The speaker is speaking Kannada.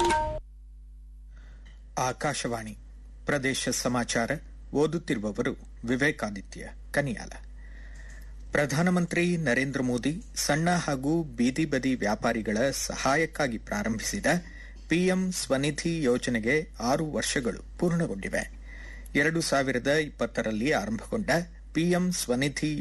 ಆಕಾಶವಾಣಿ ಪ್ರದೇಶ ಸಮಾಚಾರ ಓದುತ್ತಿರುವವರು ವಿವೇಕಾದಿತ್ಯ ಕನಿಯಾಲ. ಪ್ರಧಾನಮಂತ್ರಿ ನರೇಂದ್ರ ಮೋದಿ ಸಣ್ಣ ಹಾಗೂ ಬೀದಿ ಬದಿ ವ್ಯಾಪಾರಿಗಳ ಸಹಾಯಕ್ಕಾಗಿ ಪ್ರಾರಂಭಿಸಿದ ಪಿಎಂ ಸ್ವನಿಧಿ ಯೋಜನೆಗೆ 6 ವರ್ಷಗಳು ಪೂರ್ಣಗೊಂಡಿವೆ. 2020ರಲ್ಲಿ ಆರಂಭಗೊಂಡ ಪಿಎಂ ಸ್ವನಿಧಿ